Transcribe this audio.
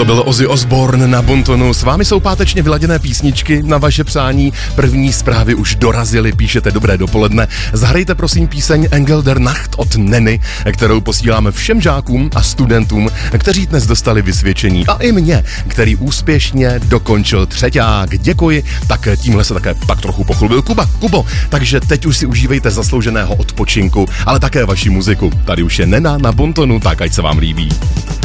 To byl Ozzy Osbourne na Bontonu. S vámi jsou pátečně vyladěné písničky na vaše přání. První zprávy už dorazily, píšete dobré dopoledne. Zahrajte prosím píseň Engel der Nacht od Neny, kterou posíláme všem žákům a studentům, kteří dnes dostali vysvědčení. A i mě, který úspěšně dokončil třeťák. Děkuji. Tak tímhle se také pak trochu pochlubil Kubo. Takže teď už si užívejte zaslouženého odpočinku, ale také vaši muziku. Tady už je Nena na Bontonu, tak ať se vám líbí.